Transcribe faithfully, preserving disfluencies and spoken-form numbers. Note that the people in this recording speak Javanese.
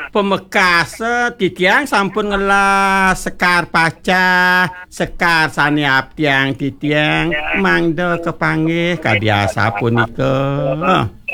pemekas titiang sampun ngelas sekar pacah sekar sani abdiang titiang mangda kepanggih kadiasa punika